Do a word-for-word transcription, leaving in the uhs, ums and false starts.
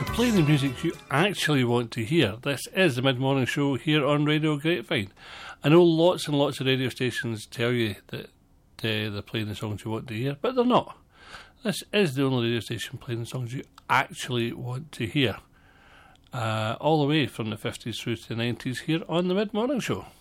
to play the music you actually want to hear. This is the Mid-Morning Show here on Radio Grapevine. I know lots and lots of radio stations tell you that uh, they're playing the songs you want to hear, but they're not. This is the only radio station playing the songs you actually want to hear. Uh, all the way from the fifties through to the nineties here on the Mid-Morning Show.